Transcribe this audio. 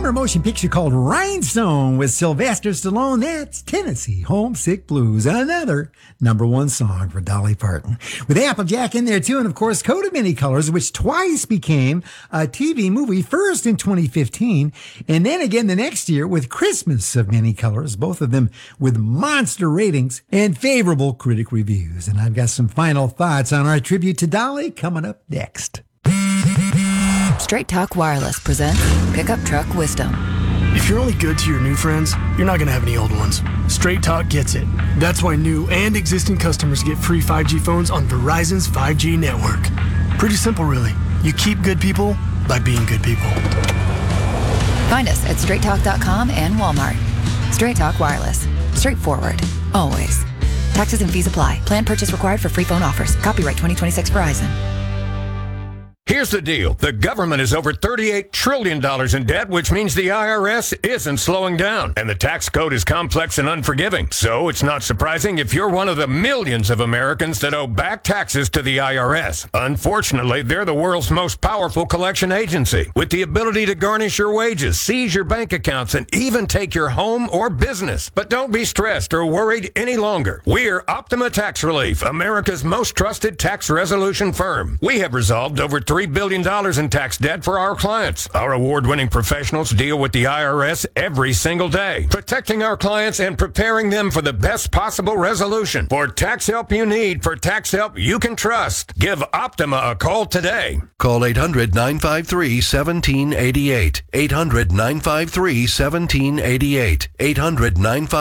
summer motion picture called Rhinestone with Sylvester Stallone. That's Tennessee Homesick Blues, another #1 song for Dolly Parton. With Applejack in there too, and of course Code of Many Colors, which twice became a TV movie, first in 2015, and then again the next year with Christmas of Many Colors, both of them with monster ratings and favorable critic reviews. And I've got some final thoughts on our tribute to Dolly coming up next. Straight Talk Wireless presents Pickup Truck Wisdom. If you're only good to your new friends, you're not going to have any old ones. Straight Talk gets it. That's why new and existing customers get free 5G phones on Verizon's 5G network. Pretty simple, really. You keep good people by being good people. Find us at straighttalk.com and Walmart. Straight Talk Wireless. Straightforward. Always. Taxes and fees apply. Plan purchase required for free phone offers. Copyright 2026 Verizon. Here's the deal. The government is over $38 trillion in debt, which means the IRS isn't slowing down. And the tax code is complex and unforgiving. So it's not surprising if you're one of the millions of Americans that owe back taxes to the IRS. Unfortunately, they're the world's most powerful collection agency, with the ability to garnish your wages, seize your bank accounts, and even take your home or business. But don't be stressed or worried any longer. We're Optima Tax Relief, America's most trusted tax resolution firm. We have resolved over $3 billion in tax debt for our clients. Our award-winning professionals deal with the IRS every single day, protecting our clients and preparing them for the best possible resolution. For tax help you need, for tax help you can trust, give Optima a call today. Call 800-953-1788. 800-953-1788. 800-953